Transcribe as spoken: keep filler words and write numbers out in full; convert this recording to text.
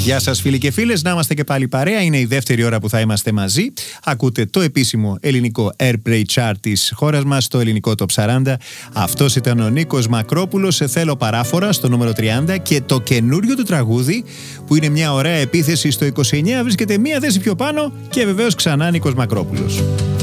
Γεια σας φίλοι και φίλες, να είμαστε και πάλι παρέα. Είναι η δεύτερη ώρα που θα είμαστε μαζί. Ακούτε το επίσημο ελληνικό Airplay Chart της χώρας μας, το ελληνικό Top σαράντα. Αυτός ήταν ο Νίκος Μακρόπουλος, σε θέλω παράφορα, στο νούμερο τριάντα. Και το καινούριο του τραγούδι, που είναι μια ωραία επίθεση, στο είκοσι εννέα βρίσκεται μια θέση πιο πάνω. Και βεβαίως ξανά Νίκος Μακρόπουλος.